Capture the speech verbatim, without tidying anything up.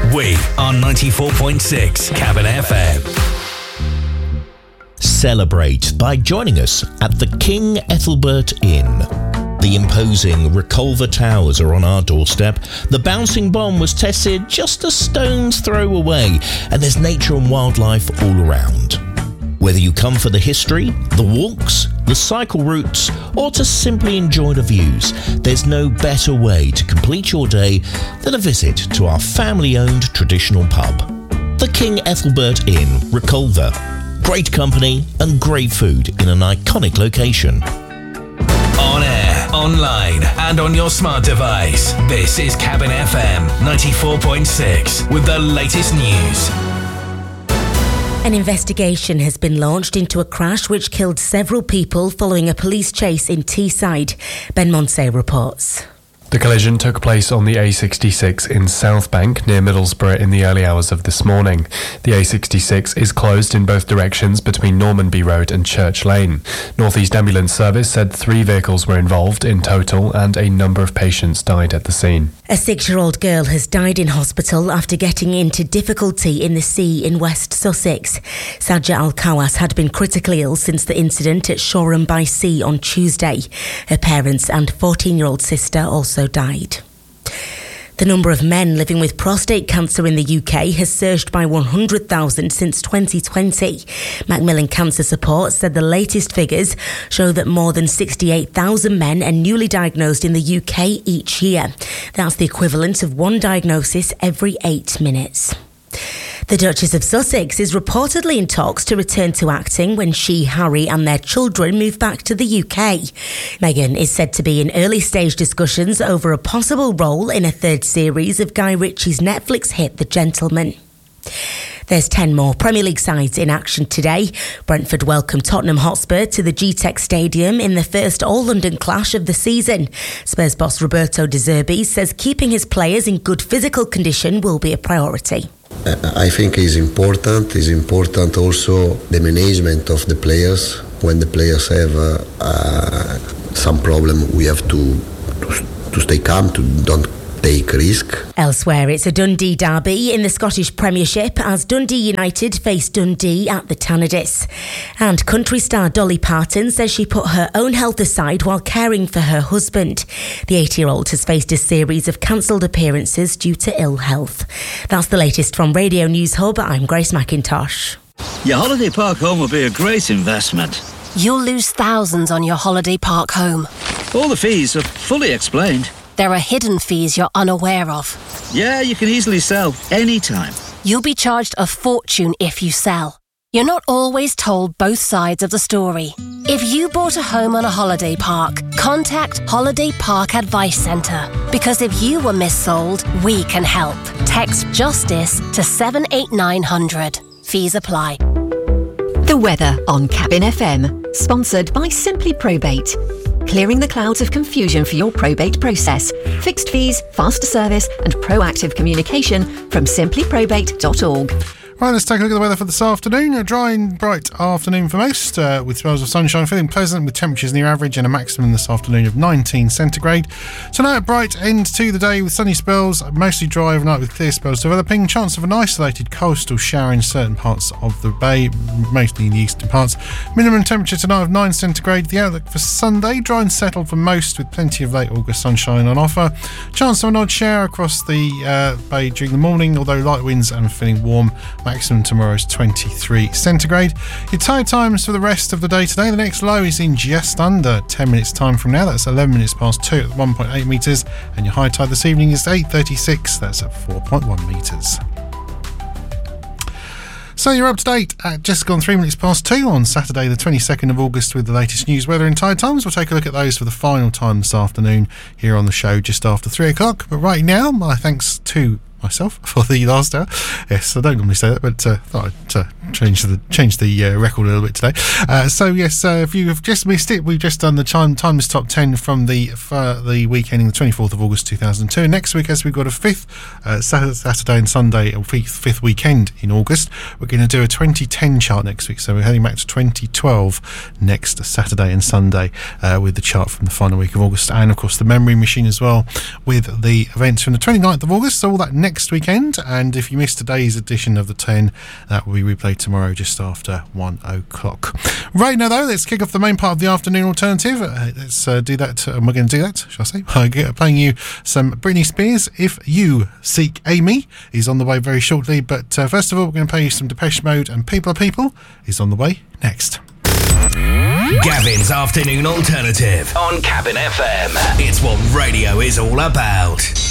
We are ninety-four point six Cabin F M. Celebrate by joining us at the King Ethelbert Inn. The imposing Reculver Towers are on our doorstep. The bouncing bomb was tested just a stone's throw away, and there's nature and wildlife all around. Whether you come for the history, the walks, the cycle routes, or to simply enjoy the views, there's no better way to complete your day than a visit to our family-owned traditional pub. The King Ethelbert Inn, Reculver. Great company and great food in an iconic location. On air, online, and on your smart device. This is Cabin F M ninety-four point six with the latest news. An investigation has been launched into a crash which killed several people following a police chase in Teesside. Ben Monsey reports. The collision took place on the A sixty-six in South Bank near Middlesbrough in the early hours of this morning. The A sixty-six is closed in both directions between Normanby Road and Church Lane. North East Ambulance Service said three vehicles were involved in total and a number of patients died at the scene. A six-year-old girl has died in hospital after getting into difficulty in the sea in West Sussex. Sajja Al-Kawas had been critically ill since the incident at Shoreham by Sea on Tuesday. Her parents and fourteen-year-old sister also died. The number of men living with prostate cancer in the U K has surged by one hundred thousand since twenty twenty. Macmillan Cancer Support said the latest figures show that more than sixty-eight thousand men are newly diagnosed in the U K each year. That's the equivalent of one diagnosis every eight minutes. The Duchess of Sussex is reportedly in talks to return to acting when she, Harry and their children move back to the U K. Meghan is said to be in early stage discussions over a possible role in a third series of Guy Ritchie's Netflix hit The Gentleman. There's ten more Premier League sides in action today. Brentford welcome Tottenham Hotspur to the G TEC Stadium in the first All-London clash of the season. Spurs boss Roberto De Zerbi says keeping his players in good physical condition will be a priority. I think it's important. It's important also the management of the players. When the players have uh, uh, some problem, we have to, to to stay calm, to don't take risk. Elsewhere, it's a Dundee derby in the Scottish Premiership as Dundee United face Dundee at the Tannadice. And country star Dolly Parton says she put her own health aside while caring for her husband. The eighty-year-old has faced a series of cancelled appearances due to ill health. That's the latest from Radio News Hub. I'm Grace McIntosh. Your holiday park home will be a great investment. You'll lose thousands on your holiday park home. All the fees are fully explained. There are hidden fees you're unaware of. Yeah, you can easily sell anytime. You'll be charged a fortune if you sell. You're not always told both sides of the story. If you bought a home on a holiday park, contact Holiday Park Advice Centre. Because if you were missold, we can help. Text JUSTICE to seven eight nine hundred. Fees apply. The weather on Cabin F M, sponsored by Simply Probate. Clearing the clouds of confusion for your probate process. Fixed fees, faster service and proactive communication from simply probate dot org. Right, let's take a look at the weather for this afternoon. A dry and bright afternoon for most, uh, with spells of sunshine, feeling pleasant with temperatures near average and a maximum this afternoon of nineteen centigrade. Tonight, a bright end to the day with sunny spells, mostly dry overnight with clear spells developing. Chance of an isolated coastal shower in certain parts of the bay, mostly in the eastern parts. Minimum temperature tonight of nine centigrade. The outlook for Sunday, dry and settled for most with plenty of late August sunshine on offer. Chance of an odd shower across the uh, bay during the morning, although light winds and feeling warm. Maximum tomorrow is twenty-three centigrade. Your tide times for the rest of the day today. The next low is in just under ten minutes time from now. That's eleven minutes past two at one point eight metres. And your high tide this evening is eight thirty-six. That's at four point one metres. So you're up to date at just gone three minutes past two on Saturday the twenty-second of August with the latest news, weather and tide times. We'll take a look at those for the final time this afternoon here on the show just after three o'clock. But right now, my thanks to myself for the last hour. Yes, I don't normally say that, but uh, thought I'd uh, change the change the uh, record a little bit today. Uh, so yes, uh, if you've just missed it, we've just done the time timeless top ten from the uh, the week ending the twenty-fourth of August two thousand two. And next week, as we've got a fifth uh, Saturday and Sunday, or fifth, fifth weekend in August, we're going to do a twenty ten chart next week. So we're heading back to twenty twelve next Saturday and Sunday uh, with the chart from the final week of August, and of course the memory machine as well with the events from the twenty-ninth of August. So all that next next weekend. And if you missed today's edition of the ten, that will be replayed tomorrow just after one o'clock. Right now, though, let's kick off the main part of the afternoon alternative. Uh, let's uh, do that. And we're going to do that, shall I say? I'm playing you some Britney Spears. If You Seek Amy is on the way very shortly. But uh, first of all, we're going to play you some Depeche Mode, and People Are People is on the way next. Gavin's Afternoon Alternative on Cabin F M. It's what radio is all about.